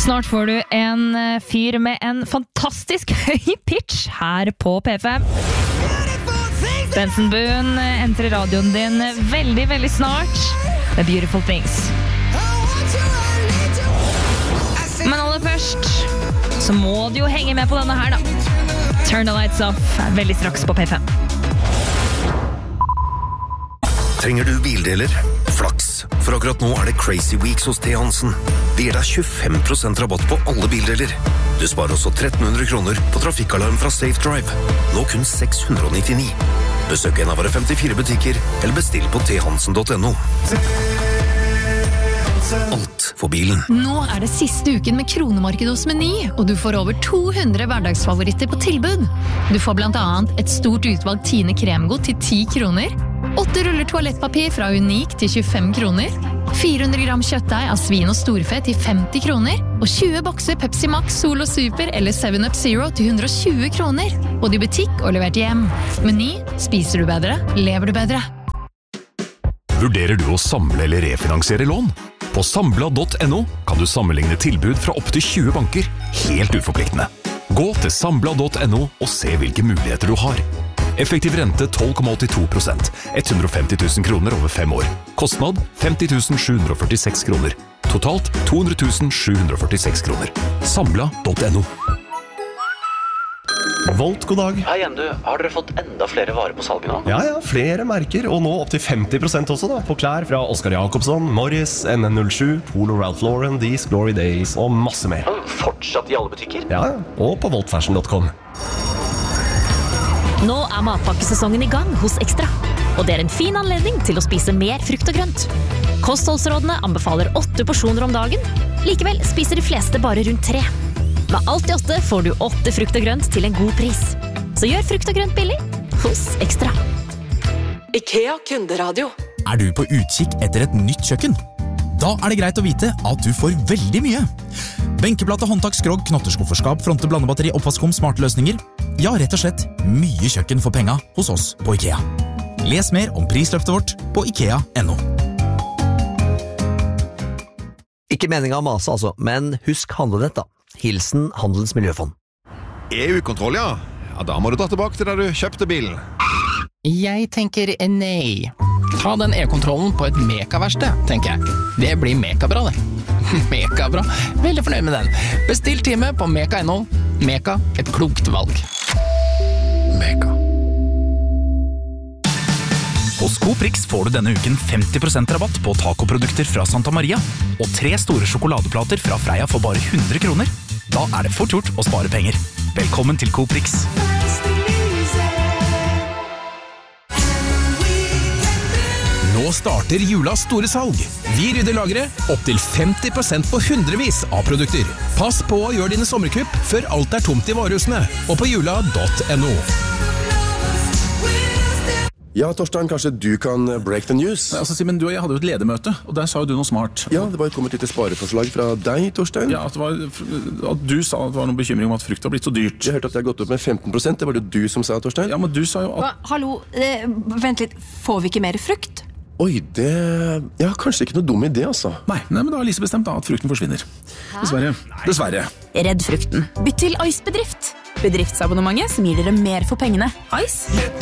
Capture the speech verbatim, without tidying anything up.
Snart får du en fyr med en fantastisk høy pitch her på P fem. Benson Boone entrer radioen din veldig, veldig snart. The Beautiful Things. Men aller først så må du jo henge med på denne her da. Turn the lights off er veldig straks på P fem. Trenger du bildeler? Flaks, for akkurat nå er det Crazy Weeks hos T. Hansen. Vi gir deg tjuefem prosent rabatt på alle bildeler. Du sparer også tretten hundre kroner på trafikkalarm fra Safe Drive. Nå kun seks hundre og nittini. Besøk en av våre femtifire butikker, eller bestill på t hansen punktum no. Alt for bilen. Nå er det siste uken med kronemarked hos Meny, og du får over to hundre hverdagsfavoritter på tilbud. Du får blant annet et stort utvalg Tine kremgodt til ti kroner, åtte ruller toalettpapir fra Unik til tjuefem kroner, fire hundre gram kjøttdeig av svin og storfe til femti kroner, og tjue bokser Pepsi Max, Solo Super eller seven up Zero til hundre og tjue kroner. Både i butikk og levert hjem. Meny, spiser du bedre, lever du bedre. Vurderer du å samle eller refinansiere lån? På sambla punktum no kan du sammenligne tilbud fra opp til tjue banker, helt uforpliktende. Gå til sambla punktum no og se hvilke muligheter du har. Effektiv rente tolv komma åttito prosent, hundre og femti tusen kroner over fem år. Kostnad femti tusen sju hundre og førtiseks kroner. Totalt to hundre tusen sju hundre og førtiseks kroner. sambla punktum no. Volt, god dag. Hei igjen du, har dere fått enda flere varer på salget nå? Ja, ja, flere merker, og nå opp til femti prosent også da, på klær fra Oscar Jacobsson, Morris, N N null sju, Polo Ralph Lauren, These Glory Days og masse mer. Fortsatt i alle butikker? Ja, og på volt fashion punktum com. Nå er matpakkesesongen i gang hos Extra, og det er en fin anledning til å spise mer frukt og grønt. Kostholdsrådene anbefaler åtte porsjoner om dagen, likevel spiser de fleste bare rundt tre. Med alt i åtte får du åtte frukt og grønt til en god pris. Så gjør frukt og grønt billig hos Extra. IKEA kunderadio. Er du på utkikk etter et nytt kjøkken? Da er det greit å vite at du får veldig mye. Benkeplate, håndtak, skrog, knotterskufferskap, fronte, blandebatteri, oppvaskom, smarte løsninger. Ja, rett og slett mye kjøkken for penga hos oss på IKEA. Les mer om prisløftet vårt på ikea punktum no. Ikke meningen å mase altså, men husk handlenett da. Hilsen Handels Miljøfond. E U-kontroll, ja. Ja, da må du dra tilbake til der du kjøpte bilen. Jeg tenker nei. Ta den e-kontrollen på et Meka-verksted, tenker jeg. Det blir Meka-bra, det. Meka-bra. Veldig fornøyd med den. Bestill time på Meka punktum no. Meka, et klokt valg. Meka. Hos Coprix får du denne uken femti prosent rabatt på tacoprodukter fra Santa Maria, og tre store sjokoladeplater fra Freia for bare hundre kroner. Da er det fort gjort å spare penger. Velkommen til Coprix. Nå starter julas store salg. Vi rydder lageret opp til femti prosent på hundrevis av produkter. Pass på å gjøre dine sommerkupp før alt er tomt i varehusene, og på jula punktum no. Ja, Torstein, kanskje du kan break the news? Nei, altså, Simen, du og jeg hadde jo et ledermøte, og der sa jo du noe smart. Ja, det var jo kommet litt spareforslag fra deg, Torstein. Ja, at, det var, at du sa at det var noen bekymring om at frukt var blitt så dyrt. Jeg hørte at det har gått opp med femten prosent, det var det du som sa, Torstein. Ja, men du sa jo at... Hva? Hallo, eh, vent litt, får vi ikke mer frukt? Oi, det... Ja, kanskje ikke noe dum idé, altså. Nei, nei men da har Lise bestemt da at frukten forsvinner. Hæ? Dessverre. Dessverre. Redd frukten. Bytt til Ice Bedrift. Bedriftsabonnementet som gir dere mer for pengene. Ice?